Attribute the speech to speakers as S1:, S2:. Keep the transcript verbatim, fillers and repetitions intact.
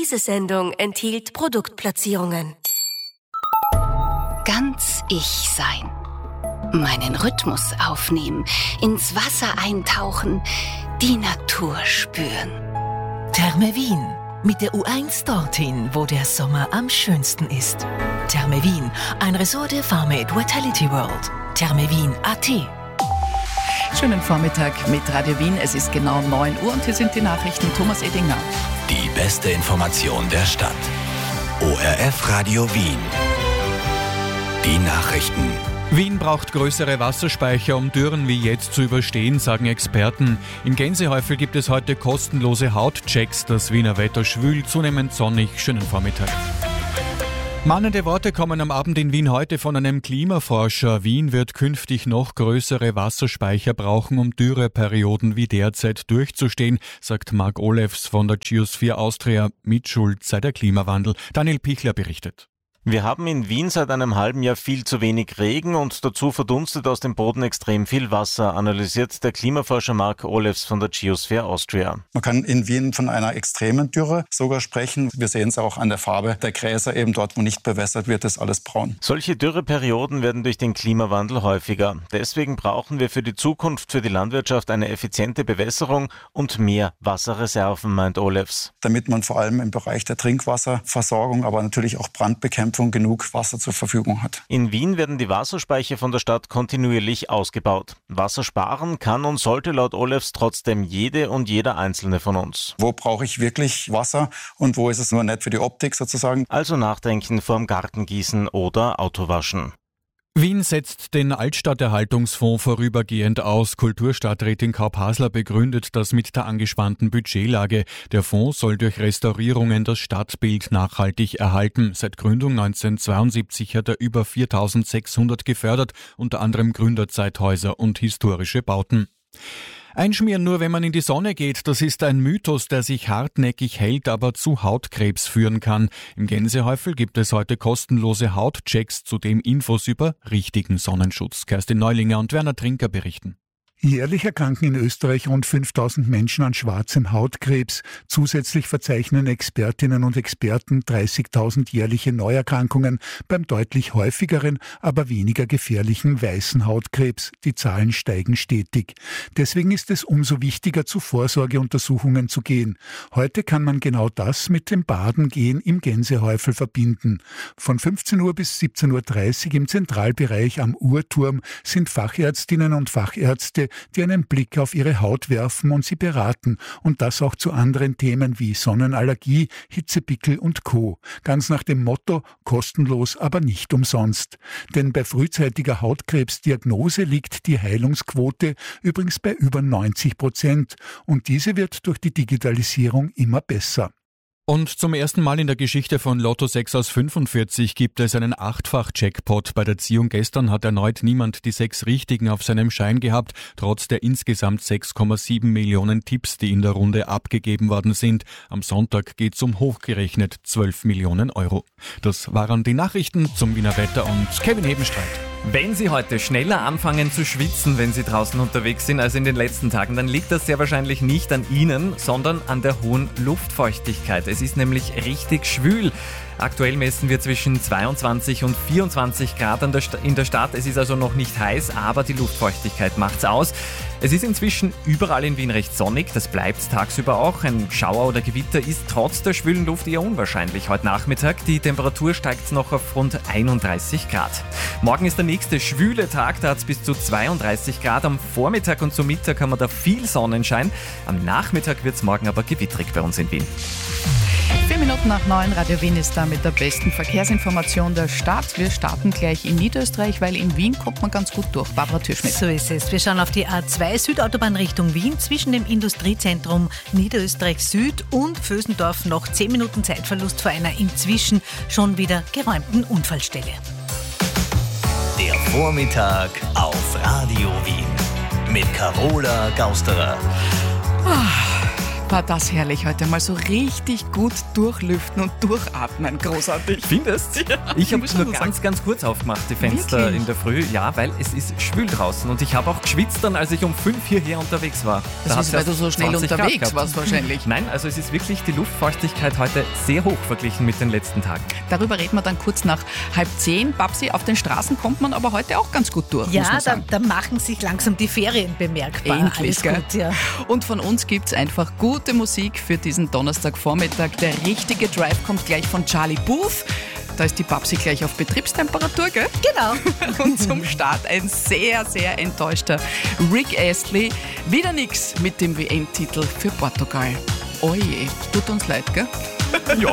S1: Diese Sendung enthielt Produktplatzierungen.
S2: Ganz ich sein. Meinen Rhythmus aufnehmen, ins Wasser eintauchen, die Natur spüren.
S3: Therme Wien. Mit der U eins dorthin, wo der Sommer am schönsten ist. Therme Wien, ein Resort der Farmate Vitality World. Therme Wien Punkt a t.
S4: Schönen Vormittag mit Radio Wien. Es ist genau neun Uhr und hier sind die Nachrichten. Thomas Edinger.
S5: Die beste Information der Stadt. O R F Radio Wien. Die Nachrichten.
S6: Wien braucht größere Wasserspeicher, um Dürren wie jetzt zu überstehen, sagen Experten. In Gänsehäufel gibt es heute kostenlose Hautchecks. Das Wiener Wetter schwül, zunehmend sonnig. Schönen Vormittag. Mahnende Worte kommen am Abend in Wien heute von einem Klimaforscher. Wien wird künftig noch größere Wasserspeicher brauchen, um Dürreperioden wie derzeit durchzustehen, sagt Marc Olefs von der Geosphere Austria. Mitschuld sei der Klimawandel. Daniel Pichler berichtet.
S7: Wir haben in Wien seit einem halben Jahr viel zu wenig Regen und dazu verdunstet aus dem Boden extrem viel Wasser, analysiert der Klimaforscher Marc Olefs von der Geosphere Austria.
S8: Man kann in Wien von einer extremen Dürre sogar sprechen. Wir sehen es auch an der Farbe der Gräser, eben dort, wo nicht bewässert wird, ist alles braun.
S7: Solche Dürreperioden werden durch den Klimawandel häufiger. Deswegen brauchen wir für die Zukunft für die Landwirtschaft eine effiziente Bewässerung und mehr Wasserreserven, meint Olefs.
S8: Damit man vor allem im Bereich der Trinkwasserversorgung, aber natürlich auch Brandbekämpfung genug Wasser zur Verfügung hat.
S7: In Wien werden die Wasserspeicher von der Stadt kontinuierlich ausgebaut. Wasser sparen kann und sollte laut Olefs trotzdem jede und jeder Einzelne von uns.
S8: Wo brauche ich wirklich Wasser und wo ist es nur nett für die Optik sozusagen?
S7: Also nachdenken vorm Gartengießen oder Autowaschen.
S6: Wien setzt den Altstadterhaltungsfonds vorübergehend aus. Kulturstadträtin Kaup-Hasler begründet das mit der angespannten Budgetlage. Der Fonds soll durch Restaurierungen das Stadtbild nachhaltig erhalten. Seit Gründung neunzehnhundertzweiundsiebzig hat er über viertausendsechshundert gefördert, unter anderem Gründerzeithäuser und historische Bauten. Einschmieren nur, wenn man in die Sonne geht, das ist ein Mythos, der sich hartnäckig hält, aber zu Hautkrebs führen kann. Im Gänsehäufel gibt es heute kostenlose Hautchecks, zudem Infos über richtigen Sonnenschutz. Kerstin Neulinger und Werner Trinker berichten.
S9: Jährlich erkranken in Österreich rund fünftausend Menschen an schwarzem Hautkrebs. Zusätzlich verzeichnen Expertinnen und Experten dreißigtausend jährliche Neuerkrankungen beim deutlich häufigeren, aber weniger gefährlichen weißen Hautkrebs. Die Zahlen steigen stetig. Deswegen ist es umso wichtiger, zu Vorsorgeuntersuchungen zu gehen. Heute kann man genau das mit dem Badengehen im Gänsehäufel verbinden. Von fünfzehn Uhr bis siebzehn Uhr dreißig im Zentralbereich am Uhrturm sind Fachärztinnen und Fachärzte, die einen Blick auf ihre Haut werfen und sie beraten. Und das auch zu anderen Themen wie Sonnenallergie, Hitzepickel und Co. Ganz nach dem Motto, kostenlos, aber nicht umsonst. Denn bei frühzeitiger Hautkrebsdiagnose liegt die Heilungsquote übrigens bei über neunzig Prozent. Und diese wird durch die Digitalisierung immer besser.
S6: Und zum ersten Mal in der Geschichte von Lotto sechs aus fünfundvierzig gibt es einen Achtfach-Jackpot. Bei der Ziehung gestern hat erneut niemand die sechs Richtigen auf seinem Schein gehabt, trotz der insgesamt sechs Komma sieben Millionen Tipps, die in der Runde abgegeben worden sind. Am Sonntag geht's um hochgerechnet zwölf Millionen Euro. Das waren die Nachrichten zum Wiener Wetter und Kevin Hebenstreit.
S10: Wenn Sie heute schneller anfangen zu schwitzen, wenn Sie draußen unterwegs sind als in den letzten Tagen, dann liegt das sehr wahrscheinlich nicht an Ihnen, sondern an der hohen Luftfeuchtigkeit. Es ist nämlich richtig schwül. Aktuell messen wir zwischen zweiundzwanzig und vierundzwanzig Grad in der Stadt. Es ist also noch nicht heiß, aber die Luftfeuchtigkeit macht's aus. Es ist inzwischen überall in Wien recht sonnig, das bleibt tagsüber auch. Ein Schauer oder Gewitter ist trotz der schwülen Luft eher unwahrscheinlich heute Nachmittag. Die Temperatur steigt noch auf rund einunddreißig Grad. Morgen ist der nächste schwüle Tag, da hat es bis zu zweiunddreißig Grad. Am Vormittag und zum Mittag haben wir da viel Sonnenschein. Am Nachmittag wird es morgen aber gewittrig bei uns in Wien.
S4: Vier Minuten nach neun, Radio Wien ist da mit der besten Verkehrsinformation der Stadt. Wir starten gleich in Niederösterreich, weil in Wien kommt man ganz gut durch. Barbara Türschmidt.
S11: So ist es. Wir schauen auf die A zwei Südautobahn Richtung Wien zwischen dem Industriezentrum Niederösterreich Süd und Vösendorf noch zehn Minuten Zeitverlust vor einer inzwischen schon wieder geräumten Unfallstelle.
S5: Der Vormittag auf Radio Wien mit Carola Gausterer.
S4: War das herrlich heute mal so richtig gut durchlüften und durchatmen. Großartig.
S10: Findest?
S4: Ja,
S10: ich habe
S4: muss
S10: nur
S4: schon
S10: ganz,
S4: sagen.
S10: ganz kurz aufgemacht, die Fenster
S4: Wirklich?
S10: in der Früh. Ja, weil es ist schwül draußen und ich habe auch geschwitzt dann, als ich um fünf hierher unterwegs war.
S4: Das
S10: hat's
S4: ist, weil
S10: ja
S4: du so schnell
S10: zwanzig Grad
S4: unterwegs
S10: gehabt.
S4: warst wahrscheinlich.
S10: Nein, also es ist wirklich die Luftfeuchtigkeit heute sehr hoch verglichen mit den letzten Tagen.
S4: Darüber reden wir dann kurz nach halb zehn. Babsi, auf den Straßen kommt man aber heute auch ganz gut durch, muss
S11: Ja,
S4: man
S11: da,
S4: sagen.
S11: da machen sich langsam die Ferien bemerkbar.
S4: Endlich,
S11: Alles
S4: gell?
S11: gut, ja.
S4: Und von uns gibt es einfach gute Musik für diesen Donnerstagvormittag. Der richtige Drive kommt gleich von Charlie Puth. Da ist die Babsi gleich auf Betriebstemperatur, gell?
S11: Genau.
S4: Und zum Start ein sehr, sehr enttäuschter Rick Astley. Wieder nix mit dem W M-Titel für Portugal. Oje, tut uns leid, gell?
S10: Ja,